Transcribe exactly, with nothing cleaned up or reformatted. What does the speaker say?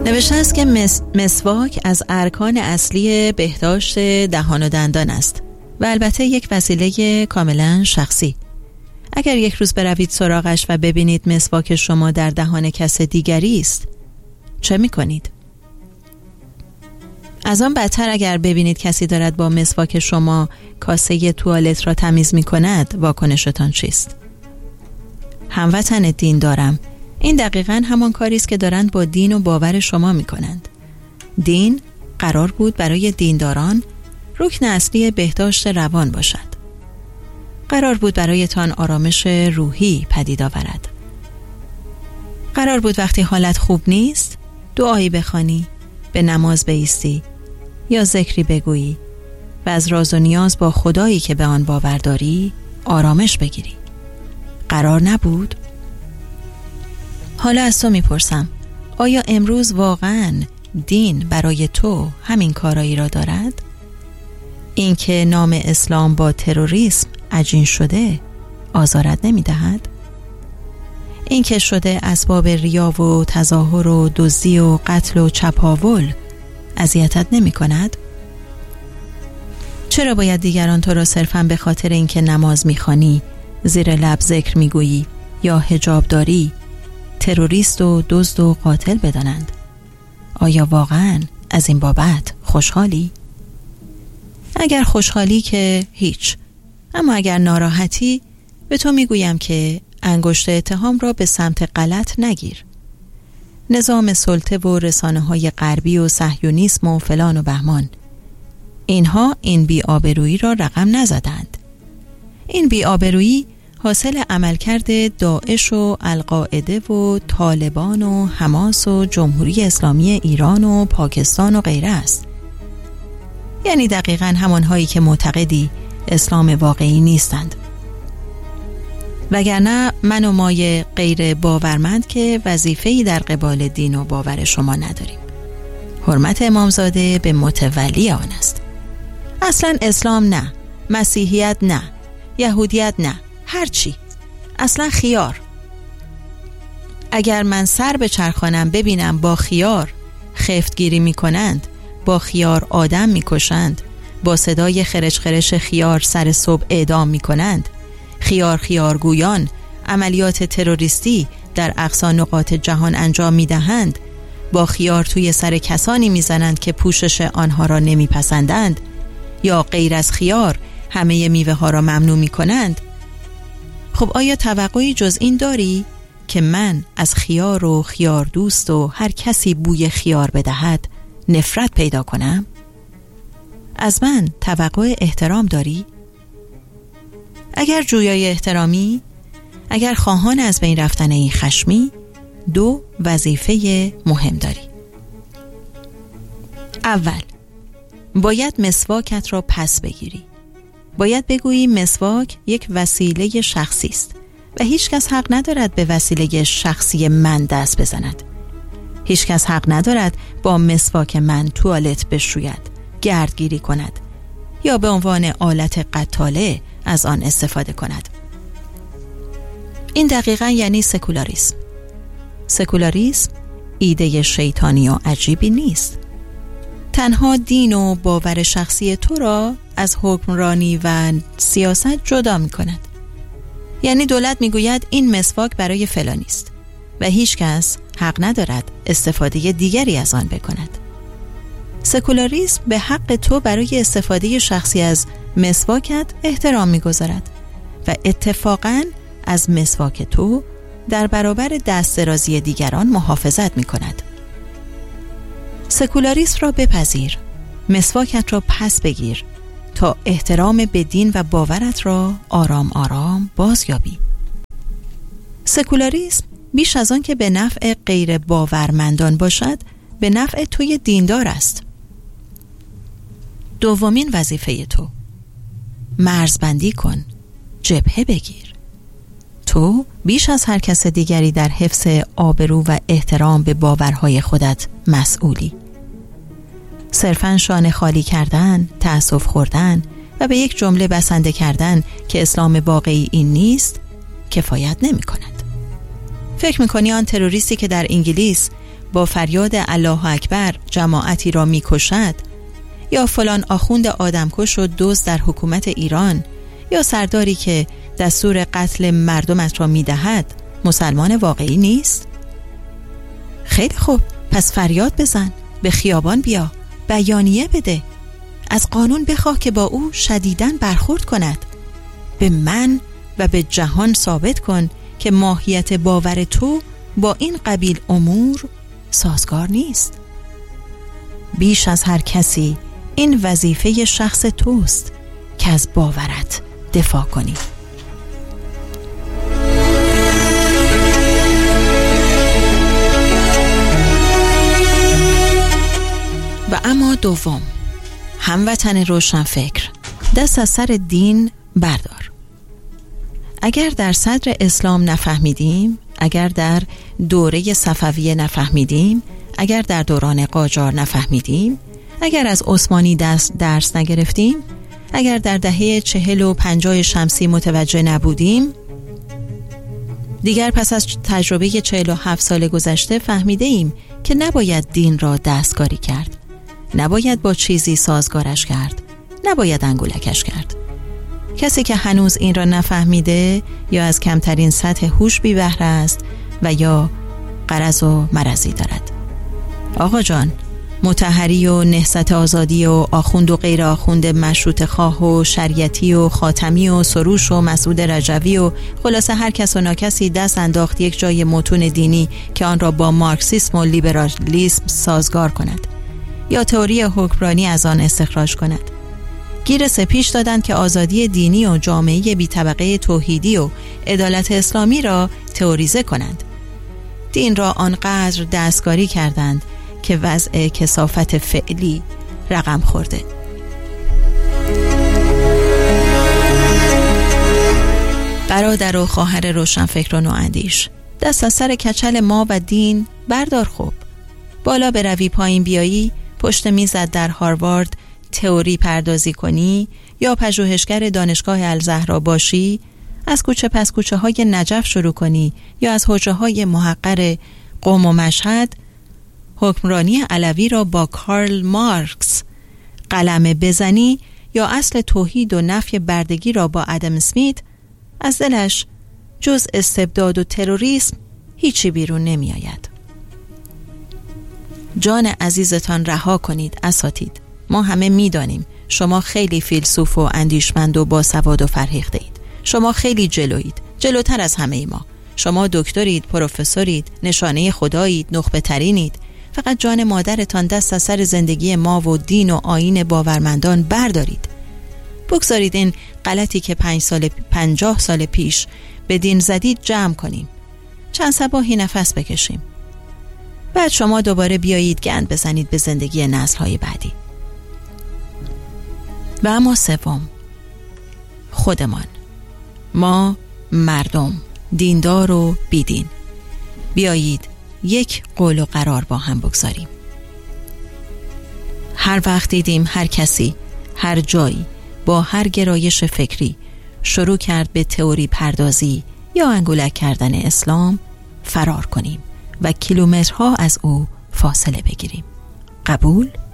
نوشته است که مس... مسواک از ارکان اصلی بهداشت دهان و دندان است و البته یک وسیله کاملا شخصی. اگر یک روز بروید سراغش و ببینید مسواک شما در دهان کس دیگری است، چه می کنید؟ از آن بدتر اگر ببینید کسی دارد با مسواک شما کاسه توالت را تمیز می کند، واکنشتان چیست؟ هموطن دین دارم، این دقیقاً همان کاری است که دارند با دین و باور شما می کنند. دین قرار بود برای دینداران رکن اصلی بهداشت روان باشد. قرار بود برایتان آرامش روحی پدید آورد. قرار بود وقتی حالت خوب نیست دعایی بخوانی، به نماز بایستی یا ذکری بگویی و از راز و نیاز با خدایی که به آن باور داری آرامش بگیری. قرار نبود؟ حالا از تو میپرسم، آیا امروز واقعاً دین برای تو همین کارایی را دارد؟ اینکه نام اسلام با تروریسم عجین شده آزارت نمیدهد؟ اینکه شده اسباب ریا و تظاهر و دزدی و قتل و چپاول اذیتت نمی کند؟ چرا باید دیگران تو را صرفاً به خاطر اینکه نماز میخوانی، زیر لب ذکر میگویی یا حجاب داری تروریست و دزد و قاتل بدانند؟ آیا واقعاً از این بابت خوشحالی؟ اگر خوشحالی که هیچ، اما اگر ناراحتی به تو میگویم که انگشت اتهام را به سمت غلط نگیر. نظام سلطه و رسانه های غربی و صهیونیسم و فلان و بهمان، اینها این بی‌آبرویی را رقم نزدند. این بی‌آبرویی حاصل عملکرد داعش و القاعده و طالبان و حماس و جمهوری اسلامی ایران و پاکستان و غیره است. یعنی دقیقاً همانهایی که معتقدی اسلام واقعی نیستند. وگرنه من و مای غیر باورمند که وظیفه‌ای در قبال دین و باور شما نداریم. حرمت امامزاده به متولی آن است. اصلاً اسلام نه، مسیحیت نه، یهودیت نه، هرچی، اصلاً خیار. اگر من سر به چرخانم ببینم با خیار خفتگیری می کنند، با خیار آدم می کشند، با صدای خرش خرش خیار سر صبح اعدام می کنند، خیار خیارگویان عملیات تروریستی در اقصا نقاط جهان انجام می دهند، با خیار توی سر کسانی می زنند که پوشش آنها را نمی پسندند، یا غیر از خیار همه میوه ها را ممنوع می کنند. خب آیا توقعی جز این داری که من از خیار و خیار دوست و هر کسی بوی خیار بدهد نفرت پیدا کنم؟ از من توقع احترام داری؟ اگر جویای احترامی، اگر خواهان از بین رفتن این خشمی، دو وظیفه مهم داری. اول، باید مسواکت را پس بگیری. باید بگویی مسواک یک وسیله شخصی است و هیچ کس حق ندارد به وسیله شخصی من دست بزند. هیچ کس حق ندارد با مسواک من توالت بشوید، گردگیری کند یا به عنوان آلت قتاله از آن استفاده کند. این دقیقاً یعنی سکولاریسم. سکولاریسم ایده شیطانی و عجیبی نیست. تنها دین و باور شخصی تو را از حکمرانی و سیاست جدا می کند. یعنی دولت می گوید این مسواک برای فلانی است و هیچ کس حق ندارد استفاده دیگری از آن بکند. سکولاریسم به حق تو برای استفاده شخصی از مسواکت احترام می گذارد و اتفاقاً از مسواک تو در برابر دست درازی دیگران محافظت می کند. سکولاریسم را بپذیر، مسواکت را پس بگیر تا احترام به دین و باورت را آرام آرام بازیابی. سکولاریسم بیش از آن که به نفع غیر باورمندان باشد، به نفع توی دیندار است. دومین وظیفه تو، مرزبندی کن، جبهه بگیر. تو بیش از هر کس دیگری در حفظ آبرو و احترام به باورهای خودت مسئولی. صرفاً شانه خالی کردن، تأسف خوردن و به یک جمله بسنده کردن که اسلام واقعی این نیست کفایت نمی کند. فکر میکنی آن تروریستی که در انگلیس با فریاد الله اکبر جماعتی را میکشد، یا فلان آخوند آدمکش و دزد در حکومت ایران، یا سرداری که دستور قتل مردمت را میدهد مسلمان واقعی نیست؟ خیلی خوب، پس فریاد بزن، به خیابان بیا، بیانیه بده، از قانون بخواه که با او شدیداً برخورد کند. به من و به جهان ثابت کن که ماهیت باور تو با این قبیل امور سازگار نیست. بیش از هر کسی این وظیفه شخص توست که از باورت دفاع کنی. و اما دوم، هموطن روشنفکر، دست از سر دین بردار. اگر در صدر اسلام نفهمیدیم، اگر در دوره صفویه نفهمیدیم، اگر در دوران قاجار نفهمیدیم، اگر از عثمانی درس, درس نگرفتیم، اگر در دهه چهل و پنجاه شمسی متوجه نبودیم، دیگر پس از تجربه چهل و هفت سال گذشته فهمیده ایم که نباید دین را دستکاری کرد، نباید با چیزی سازگارش کرد، نباید انگولکش کرد. کسی که هنوز این را نفهمیده یا از کمترین سطح هوش بی بهره است و یا غرض و مرضی دارد. آقا جان، مطهری و نهضت آزادی و آخوند و غیر آخوند مشروط خواه و شریعتی و خاتمی و سروش و مسعود رجوی و خلاصه هر کس و ناکسی دست انداخت یک جای متون دینی که آن را با مارکسیسم و لیبرالیسم سازگار کند یا تئوری حکمرانی از آن استخراج کند. گیر سپیش دادند که آزادی دینی و جامعه بی طبقه توحیدی و عدالت اسلامی را تئوریزه کنند. دین را آنقدر دستکاری کردند که وضع کثافت فعلی رقم خورده. برادر و خواهر روشنفکر و نواندیش، دست از سر کچل ما و دین بردار. خوب بالا بروی پایین بیایی، پشت میزت در هاروارد تئوری پردازی کنی یا پژوهشگر دانشگاه الزهرا باشی، از کوچه پس کوچه های نجف شروع کنی یا از حجره های محقر قم و مشهد حکمرانی علوی را با کارل مارکس قلمه بزنی یا اصل توحید و نفی بردگی را با ادم اسمیت، از دلش جز استبداد و تروریسم هیچی بیرون نمی آید. جان عزیزتان رها کنید اساتید. ما همه می دانیم شما خیلی فیلسوف و اندیشمند و باسواد و فرهیخته اید. شما خیلی جلویید، جلوتر از همه ای ما. شما دکترید، پروفسورید، نشانه خدایید، نخبه ترینید. فقط جان مادرتان دست از سر زندگی ما و دین و آیین باورمندان بردارید. بگذارید این غلطی که پنج سال پنجاه سال پیش به دین زدید جمع کنیم. چند صباحی نفس بکشیم. بعد شما دوباره بیایید گند بزنید به زندگی نسل‌های بعدی. و اما سوم، خودمان، ما مردم دیندار و بیدین، بیایید یک قول و قرار با هم بگذاریم. هر وقت دیدیم هر کسی هر جایی با هر گرایش فکری شروع کرد به تئوری پردازی یا انگولک کردن اسلام، فرار کنیم و کیلومترها از او فاصله بگیریم. قبول؟